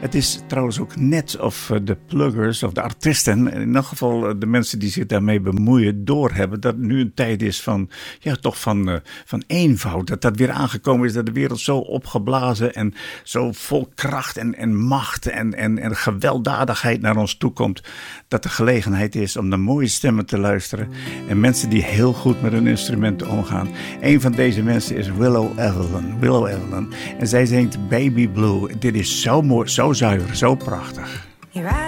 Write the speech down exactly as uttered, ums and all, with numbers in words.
Het is trouwens ook net of de pluggers of de artiesten, in ieder geval de mensen die zich daarmee bemoeien, doorhebben dat het nu een tijd is van, ja, toch van, uh, van eenvoud. Dat dat weer aangekomen is, dat de wereld zo opgeblazen en zo vol kracht en, en macht en, en, en gewelddadigheid naar ons toe komt, dat er gelegenheid is om naar mooie stemmen te luisteren en mensen die heel goed met hun instrumenten omgaan. Een van deze mensen is Willow Evelyn. Willow Evelyn. En zij zingt Baby Blue. Dit is zo mooi, zo zuiver, zo prachtig.